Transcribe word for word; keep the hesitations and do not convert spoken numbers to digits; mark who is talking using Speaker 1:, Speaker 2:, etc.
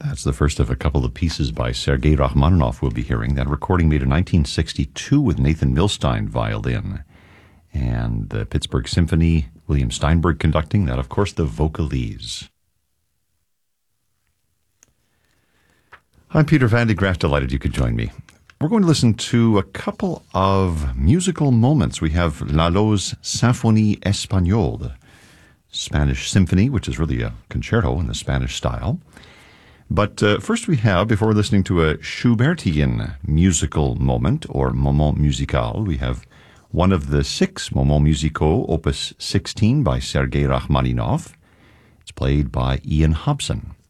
Speaker 1: That's the first of a couple of pieces by Sergei Rachmaninoff we'll be hearing. That recording made in nineteen sixty-two with Nathan Milstein violin. And the Pittsburgh Symphony, William Steinberg conducting. That, of course, the Vocalese. I'm Peter Van de Graaf, delighted you could join me. We're going to listen to a couple of musical moments. We have Lalo's Symphonie Espagnole, Spanish symphony, which is really a concerto in the Spanish style. But uh, first we have, before listening to a Schubertian musical moment, or moment musical, we have one of the six moments musicaux, opus sixteen by Sergei Rachmaninoff. It's played by Ian Hobson.